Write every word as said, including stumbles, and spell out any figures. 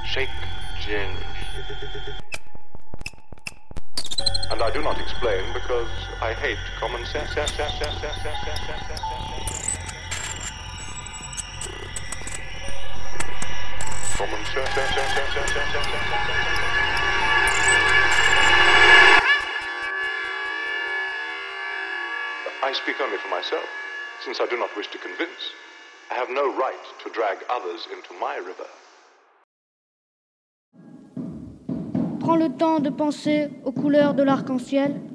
Shake gin. And I do not explain because I hate common sense. Common sense. I speak only for myself, since I do not wish to convince. I have no right to drag others into my river. Prends le temps de penser aux couleurs de l'arc-en-ciel.